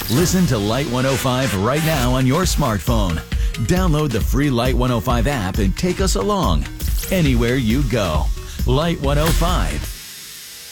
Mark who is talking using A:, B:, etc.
A: Listen to Light 105 right now on your smartphone. Download the free Light 105 app and take us along. Anywhere you go. Light 105.